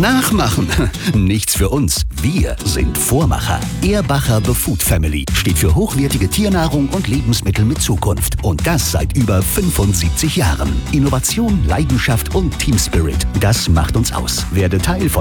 Nachmachen? Nichts für uns. Wir sind Vormacher. Ehrbacher The Food Family steht für hochwertige Tiernahrung und Lebensmittel mit Zukunft. Und das seit über 75 Jahren. Innovation, Leidenschaft und Team Spirit. Das macht uns aus. Werde Teil von